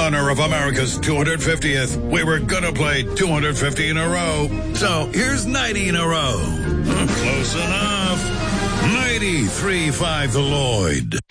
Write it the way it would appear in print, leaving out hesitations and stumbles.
honor of America's 250th, we were gonna play 250 in a row. So here's 90 in a row. Close enough. 93.5 The Lloyd.